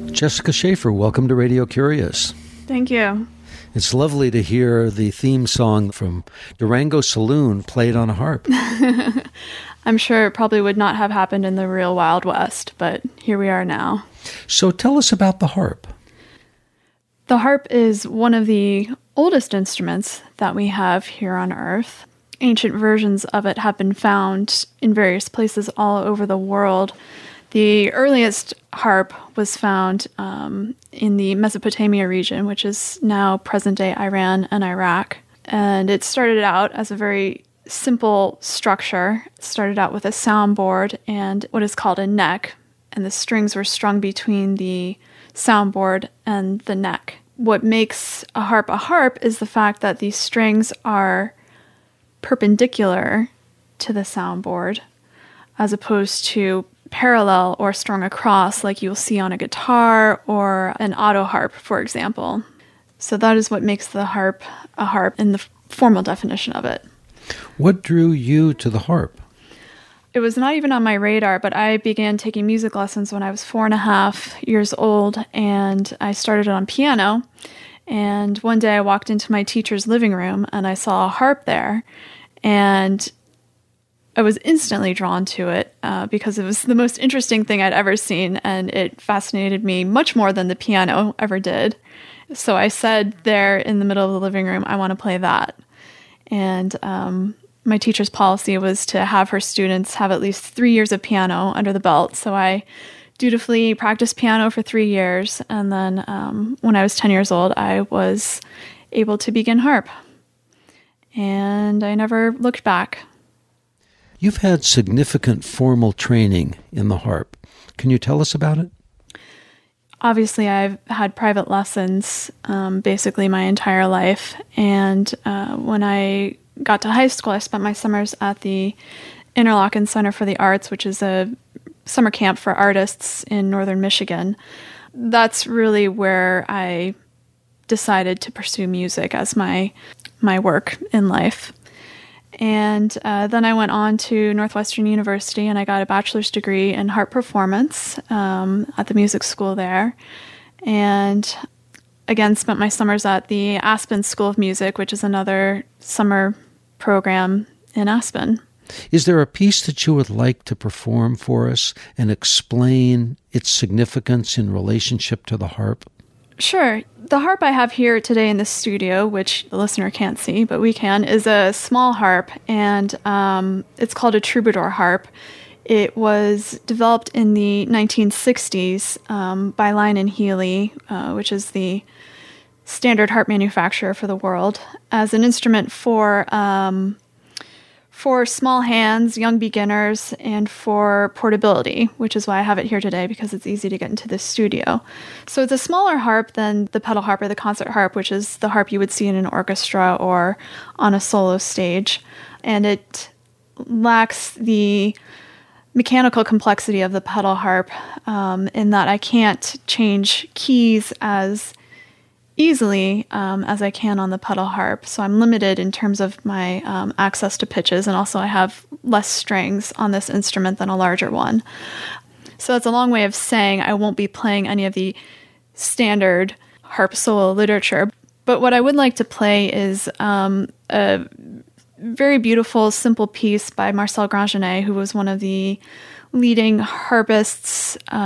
Jessica Schaefer, welcome to Radio Curious. Thank you. It's lovely to hear the theme song from Durango Saloon played on a harp. I'm sure it probably would not have happened in the real Wild West, but here we are now. So tell us about the harp. The harp is one of the oldest instruments that we have here on Earth. Ancient versions of it have been found in various places all over the world. The earliest harp was found in the Mesopotamia region, which is now present-day Iran and Iraq. And it started out as a very simple structure. It started out with a soundboard and what is called a neck, and the strings were strung between the soundboard and the neck. What makes a harp is the fact that these strings are perpendicular to the soundboard, as opposed to parallel or strung across like you'll see on a guitar or an auto harp, for example. So that is what makes the harp a harp in the formal definition of it. What drew you to the harp? It was not even on my radar, but I began taking music lessons when I was 4.5 years old, and I started on piano. And one day I walked into my teacher's living room and I saw a harp there, and I was instantly drawn to it because it was the most interesting thing I'd ever seen, and it fascinated me much more than the piano ever did. So I said there in the middle of the living room, I want to play that. And my teacher's policy was to have her students have at least 3 years of piano under the belt. So I dutifully practiced piano for 3 years. And then when I was 10 years old, I was able to begin harp. And I never looked back. You've had significant formal training in the harp. Can you tell us about it? Obviously, I've had private lessons basically my entire life. And when I got to high school, I spent my summers at the Interlochen Center for the Arts, which is a summer camp for artists in northern Michigan. That's really where I decided to pursue music as my work in life. And then I went on to Northwestern University and I got a bachelor's degree in harp performance at the music school there. And again, spent my summers at the Aspen School of Music, which is another summer program in Aspen. Is there a piece that you would like to perform for us and explain its significance in relationship to the harp? Sure. The harp I have here today in the studio, which the listener can't see, but we can, is a small harp, and it's called a troubadour harp. It was developed in the 1960s by Lyon & Healy, which is the standard harp manufacturer for the world, as an instrument for small hands, young beginners, and for portability, which is why I have it here today, because it's easy to get into this studio. So it's a smaller harp than the pedal harp or the concert harp, which is the harp you would see in an orchestra or on a solo stage. And it lacks the mechanical complexity of the pedal harp in that I can't change keys as easily as I can on the pedal harp. So I'm limited in terms of my access to pitches, and also I have less strings on this instrument than a larger one. So that's a long way of saying I won't be playing any of the standard harp solo literature. But what I would like to play is a very beautiful, simple piece by Marcel Grandjeannet, who was one of the leading harpists